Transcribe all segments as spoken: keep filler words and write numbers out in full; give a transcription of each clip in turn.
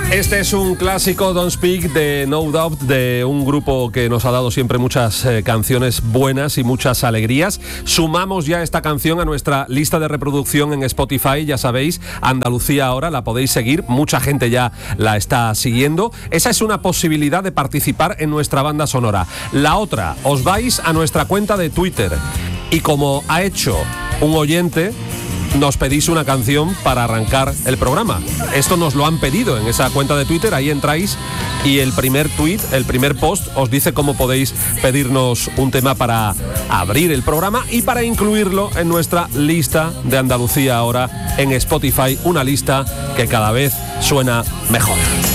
Este es un clásico, Don't Speak, de No Doubt, de un grupo que nos ha dado siempre muchas eh, canciones buenas y muchas alegrías. Sumamos ya esta canción a nuestra lista de reproducción en Spotify, ya sabéis, Andalucía Ahora, la podéis seguir, mucha gente ya la está siguiendo. Esa es una posibilidad de participar en nuestra banda sonora. La otra, os vais a nuestra cuenta de Twitter y como ha hecho un oyente, nos pedís una canción para arrancar el programa. Esto nos lo han pedido en esa cuenta de Twitter, ahí entráis y el primer tweet, el primer post os dice cómo podéis pedirnos un tema para abrir el programa y para incluirlo en nuestra lista de Andalucía Ahora en Spotify, una lista que cada vez suena mejor.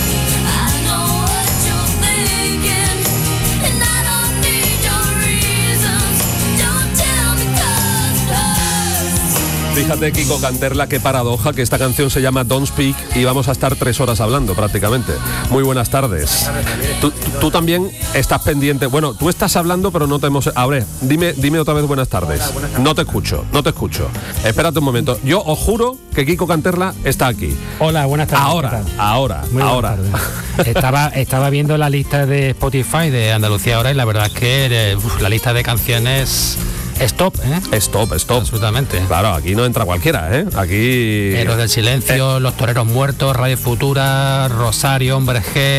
Fíjate, Kiko Canterla, qué paradoja que esta canción se llama Don't Speak y vamos a estar tres horas hablando prácticamente. Muy buenas tardes. Tú, tú también estás pendiente. Bueno, tú estás hablando, pero no te hemos... A ver, dime, dime otra vez buenas tardes. Hola, buenas tardes. No te escucho, no te escucho. Espérate un momento. Yo os juro que Kiko Canterla está aquí. Hola, buenas tardes. Ahora, ahora, Muy buenas ahora. tardes. Estaba, estaba viendo la lista de Spotify de Andalucía Ahora y la verdad es que eh, uf, la lista de canciones... Stop, ¿eh? Stop, stop. Absolutamente. Claro, aquí no entra cualquiera, ¿eh? Aquí... Héroes del Silencio, eh. Los Toreros Muertos, Radio Futura, Rosario, Hombre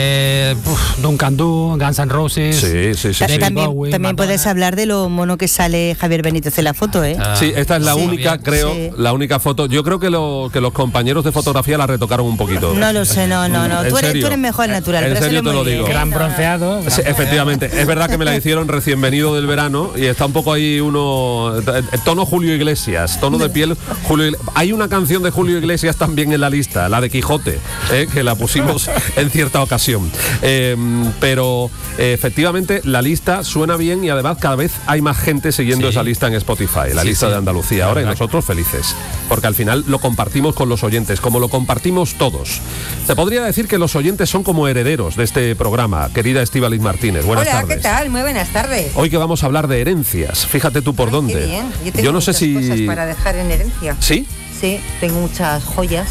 G, uf, Duncan Du, Guns N' Roses. Sí, sí, sí. sí. También, Bowie, también puedes hablar de lo mono que sale Javier Benítez en la foto, ¿eh? Ah, Sí, esta es la sí, única, bien. creo, Sí. la única foto. Yo creo que, lo, que los compañeros de fotografía la retocaron un poquito. No lo sé, no, no, no. ¿En Tú eres, serio? tú eres mejor natural. En pero serio sale te lo muy digo. bien. Gran bronceado. Sí, efectivamente, es verdad que me la hicieron recién venido del verano y está un poco ahí uno, tono Julio Iglesias, tono de piel Julio Iglesias. Hay una canción de Julio Iglesias también en la lista, la de Quijote, ¿eh? Que la pusimos en cierta ocasión. Eh, pero eh, efectivamente la lista suena bien y además cada vez hay más gente siguiendo Sí. esa lista en Spotify, la Sí, lista sí. de Andalucía Ahora, y nosotros felices, porque al final lo compartimos con los oyentes, como lo compartimos todos. Se podría decir que los oyentes son como herederos de este programa, querida Estíbaliz Martínez. Buenas Hola, tardes. ¿qué tal? Muy buenas tardes. Hoy que vamos a hablar de herencias, fíjate tú por Ay, dónde. Qué bien. Yo, tengo Yo no sé muchas si... cosas para dejar en herencia. ¿Sí? Sí, tengo muchas joyas.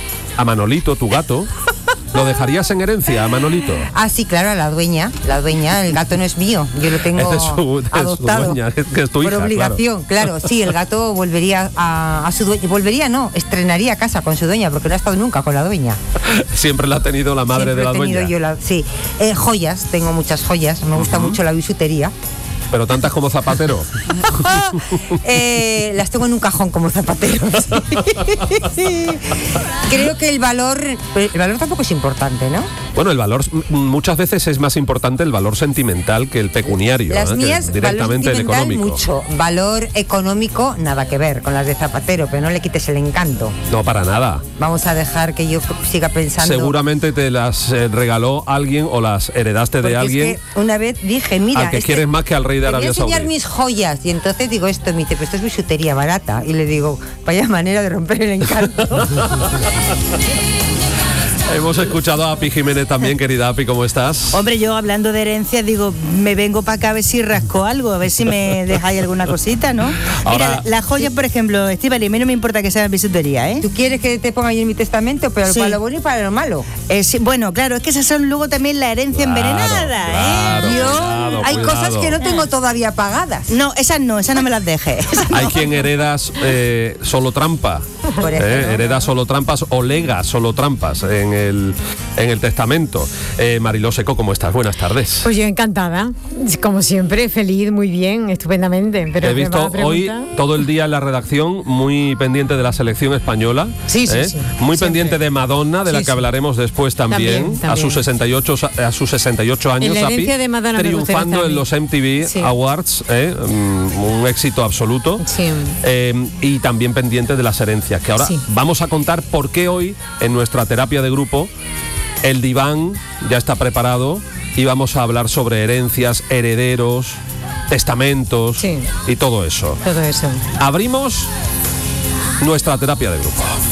A Manolito, tu gato, ¿lo dejarías en herencia a Manolito? Ah, sí, claro, a la dueña. La dueña, el gato no es mío. Yo lo tengo Es de su- de su adoptado. dueña, es que es tu por hija, obligación, claro. Sí, el gato volvería a, a su dueña. Volvería, no, estrenaría casa con su dueña, porque no ha estado nunca con la dueña. Siempre la ha tenido la madre Siempre de la he tenido dueña. yo la- sí. Eh, joyas, tengo muchas joyas. Me gusta mucho la bisutería. Pero tantas como Zapatero. Eh, las tengo en un cajón como zapateros. Creo que el valor, el valor tampoco es importante, ¿no? Bueno, el valor m- muchas veces es más importante el valor sentimental que el pecuniario, Las ¿eh? mías, Que directamente valor el sentimental económico. mucho, valor económico nada que ver con las de Zapatero, pero no le quites el encanto. No, para nada. Vamos a dejar que yo siga pensando. Seguramente te las eh, regaló alguien o las heredaste Porque de es alguien que una vez dije, mira, al que este- quieres más que al rey de te voy a Arabia enseñar Saudí. mis joyas. Y entonces digo esto, me dice, pero esto es bisutería barata. Y le digo, vaya manera de romper el encanto. Hemos escuchado a Api Jiménez también, querida Api, ¿cómo estás? Hombre, yo hablando de herencias, digo, me vengo para acá a ver si rasco algo, a ver si me dejáis alguna cosita, ¿no? Ahora- Mira, la- las joyas, por ejemplo, Estíbaliz, a mí no me importa que sean bisutería, ¿eh? ¿Tú quieres que te ponga yo en mi testamento? Pero Sí. para lo bueno y para lo malo. Eh, sí, bueno, claro, es que esas son luego también la herencia Claro, envenenada, claro. ¿eh? Yo, cuidado, hay cuidado. cosas que no tengo todavía pagadas. No, esas no, esas no me las dejes. esas no. Hay quien heredas eh, solo trampa, Por eh, ejemplo. hereda solo trampas o lega solo trampas en el, en el testamento. Eh, Mariló Seco, ¿cómo estás? Buenas tardes. Pues yo encantada, como siempre, feliz, muy bien, estupendamente. Pero He ¿me visto vas a hoy preguntar? todo el día en la redacción muy pendiente de la selección española. Sí, sí, ¿eh? sí, Muy siempre. pendiente de Madonna, de la Sí, que sí. hablaremos después también, También, a también. sus sesenta y ocho a sus sesenta y ocho años, En la herencia Api, de Madonna me gustaría triunfando estar a en mí. los M T V Sí. Awards, ¿eh? Mm, un éxito absoluto. Sí. Eh, y también pendiente de las herencias, que ahora Sí. vamos a contar por qué hoy en nuestra terapia de grupo el diván ya está preparado y vamos a hablar sobre herencias, herederos, testamentos Sí. y todo eso. Todo eso. Abrimos nuestra terapia de grupo.